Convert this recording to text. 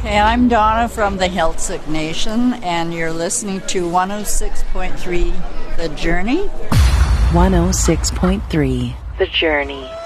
Hey, I'm Donna from the Healtsick Nation, and you're listening to 106.3 The Journey. 106.3 The Journey.